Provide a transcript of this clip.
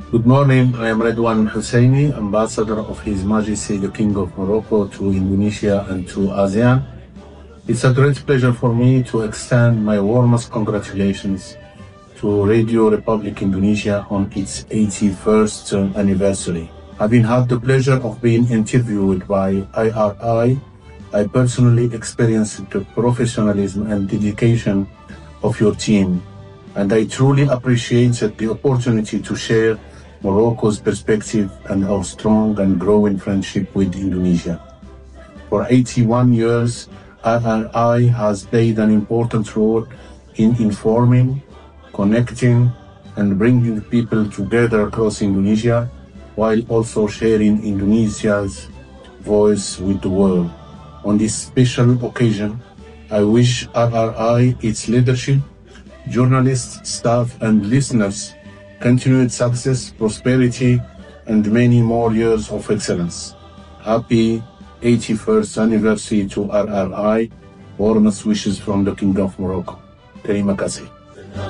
Good morning. I am Redwan Husseini, Ambassador of His Majesty the King of Morocco to Indonesia and to ASEAN. It's a great pleasure for me to extend my warmest congratulations to Radio Republic Indonesia on its 81st anniversary. Having had the pleasure of being interviewed by IRI, I personally experienced the professionalism and dedication of your team, and I truly appreciated the opportunity to share Morocco's perspective and our strong and growing friendship with Indonesia. For 81 years, IRI has played an important role in informing, connecting, and bringing people together across Indonesia, while also sharing Indonesia's voice with the world. On this special occasion, I wish IRI, its leadership, journalists, staff, and listeners continued success, prosperity, and many more years of excellence. Happy 81st anniversary to RRI. Warmest wishes from the King of Morocco. Terima kasih.